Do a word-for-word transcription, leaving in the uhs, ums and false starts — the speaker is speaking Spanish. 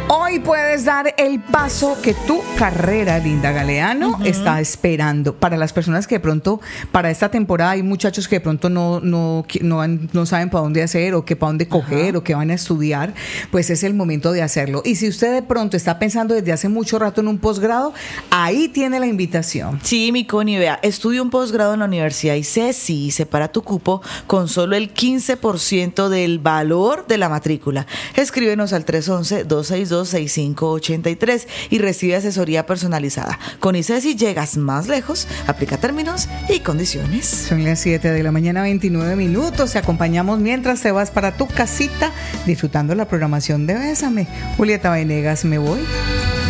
Hoy puedes dar el paso que tu carrera, Linda Galeano, uh-huh. está esperando. Para las personas que de pronto, para esta temporada, hay muchachos que de pronto no, no, no, no saben para dónde hacer o que para dónde coger uh-huh. o que van a estudiar, pues es el momento de hacerlo. Y si usted de pronto está pensando desde hace mucho rato en un posgrado, ahí tiene la invitación. Sí, mi Connie, vea, estudia un posgrado en la Universidad ICESI y separa tu cupo con solo el quince por ciento del valor de la matrícula. Escríbenos al tres once, dos seis dos, seis cinco ocho tres y recibe asesoría personalizada. Con ICESI llegas más lejos. Aplica términos y condiciones. Son las siete de la mañana, veintinueve minutos. Te acompañamos mientras te vas para tu casita disfrutando la programación de Bésame. Julieta Venegas, me voy.